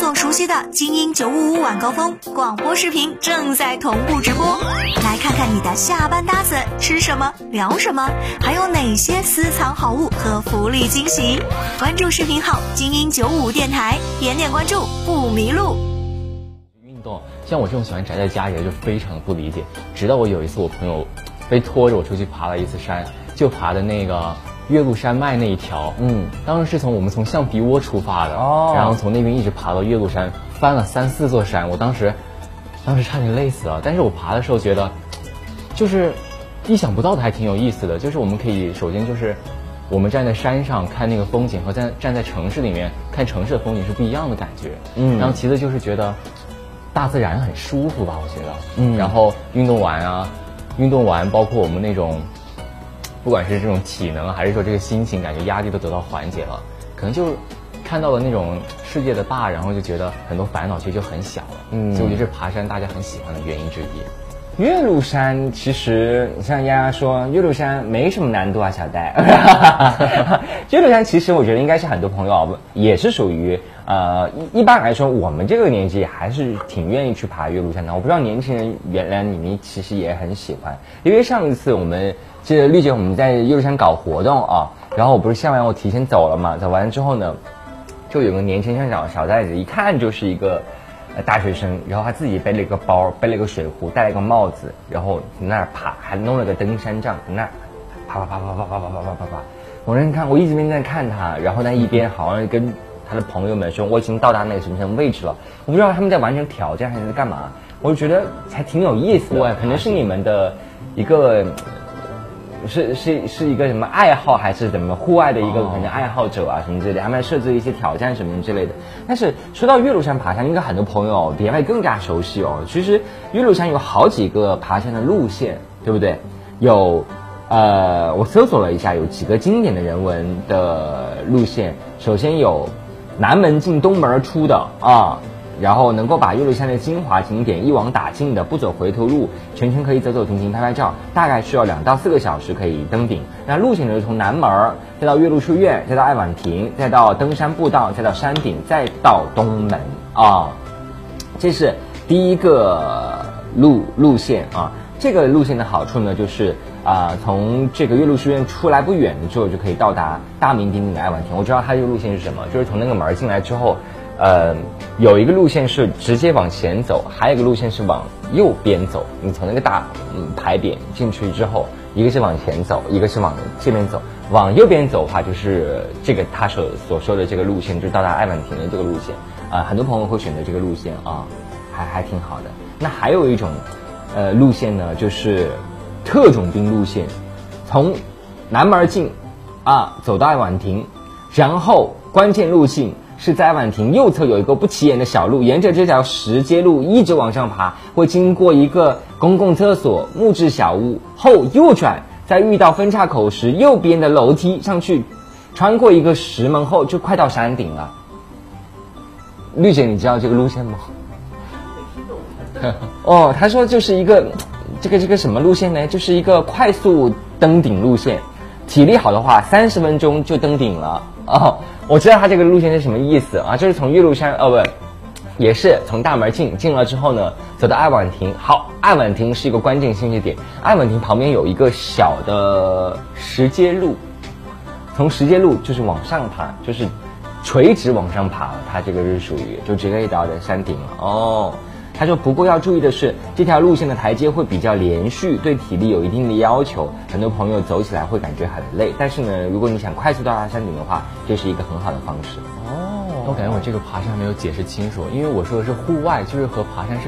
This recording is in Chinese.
所熟悉的精英955晚高峰广播视频正在同步直播，来看看你的下班搭子吃什么聊什么，还有哪些私藏好物和福利惊喜。关注视频号精英955电台，点点关注不迷路。 运动像我这种喜欢宅在家里的就非常不理解，直到我有一次我朋友被拖着我出去爬了一次山，就爬的那个岳麓山脉那一条，当时是我们从橡皮窝出发的，然后从那边一直爬到岳麓山，翻了3、4座山，我当时差点累死了。但是我爬的时候觉得，就是意想不到的还挺有意思的，就是我们可以首先就是我们站在山上看那个风景和站在城市里面看城市的风景是不一样的感觉，然后其次就是觉得大自然很舒服吧，我觉得，然后运动完包括我们那种。不管是这种体能还是说这个心情，感觉压力都得到缓解了，可能就看到了那种世界的大，然后就觉得很多烦恼其实就很小了。所以我觉得这爬山大家很喜欢的原因之一。 岳麓山其实像丫丫说，岳麓山没什么难度啊，小戴。岳麓山其实我觉得应该是很多朋友也是属于一般来说我们这个年纪还是挺愿意去爬岳麓山的。我不知道年轻人原来你们其实也很喜欢，因为上一次我们这绿姐我们在岳麓山搞活动啊，然后我不是下完我提前走了嘛，走完之后呢，就有个年轻人小袋子，一看就是一个大学生，然后他自己背了一个包，背了一个水壶，戴了一个帽子，然后在那儿爬，还弄了个登山杖，在那儿爬。我一直在看他，然后他一边好像跟他的朋友们说我已经到达那个什么位置了，我不知道他们在完成挑战还是在干嘛，我就觉得还挺有意思的，可能是你们的一个。是一个什么爱好，还是怎么户外的一个可能爱好者啊什么之类的，他们设置一些挑战什么之类的。但是说到岳麓山爬山，应该很多朋友别外更加熟悉哦。其实岳麓山有好几个爬山的路线，对不对？有我搜索了一下，有几个经典的人文的路线。首先有南门进东门出的啊。然后能够把岳麓山的精华景点一网打尽的，不走回头路，全程可以走走停停拍拍照，大概需要2到4个小时可以登顶。那路线呢，从南门再到岳麓书院，再到爱晚亭，再到登山步道，再到山顶，再到东门啊。这是第一个路线啊。这个路线的好处呢，就是从这个岳麓书院出来不远的之后，就可以到达大名鼎鼎的爱晚亭。我知道它这个路线是什么，就是从那个门进来之后。有一个路线是直接往前走，还有一个路线是往右边走。你从那个大牌匾进去之后，一个是往前走，一个是往这边走。往右边走的话，就是这个他所说的这个路线，就是到达爱晚亭的这个路线很多朋友会选择这个路线啊，还挺好的。那还有一种路线呢，就是特种兵路线，从南门进走到爱晚亭，然后关键路径。是在爱晚亭右侧有一个不起眼的小路，沿着这条石阶路一直往上爬，会经过一个公共厕所、木质小屋，后右转，在遇到分岔口时，右边的楼梯上去，穿过一个石门后就快到山顶了。绿姐，你知道这个路线吗？他说就是一个这个什么路线呢？就是一个快速登顶路线，体力好的话30分钟就登顶了我知道他这个路线是什么意思啊，就是从岳麓山也是从大门进了之后呢，走到爱晚亭。好，爱晚亭是一个关键信息点，爱晚亭旁边有一个小的石阶路，从石阶路就是往上爬，就是垂直往上爬，它这个是属于就直接到的山顶了他说不过要注意的是，这条路线的台阶会比较连续，对体力有一定的要求，很多朋友走起来会感觉很累，但是呢，如果你想快速到达山顶的话，这是一个很好的方式我感觉我这个爬山没有解释清楚，因为我说的是户外，就是和爬山是